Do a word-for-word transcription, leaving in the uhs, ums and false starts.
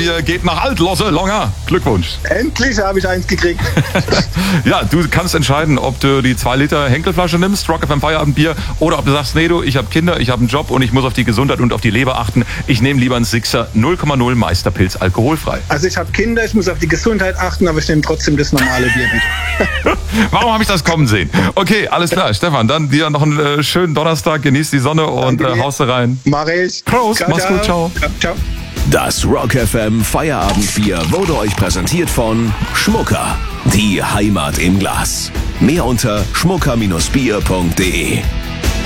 Feierabendbier geht nach Altlosse, Longer. Glückwunsch. Endlich habe ich eins gekriegt. Ja, du kannst entscheiden, ob du die zwei Liter Henkelflasche nimmst, Rock F M Feierabendbier, oder ob du sagst, nee, du, ich habe Kinder, ich habe einen Job und ich muss auf die Gesundheit und auf die Leber achten. Ich nehme lieber einen Sixer null Komma null Meisterpilz alkoholfrei. Also ich habe Kinder, ich muss auf die Gesundheit achten, aber ich nehme trotzdem das normale Bier mit. Warum habe ich das kommen sehen? Okay, alles klar, Stefan, dann dir noch einen äh, schönen Donnerstag, genieß die Sonne und äh, haust du rein. Mach ich. Prost, ciao, mach's ciao. gut, ciao. Ciao, ciao. Das Rock F M Feierabendbier wurde euch präsentiert von Schmucker. Die Heimat im Glas. Mehr unter schmucker Bindestrich bier punkt de.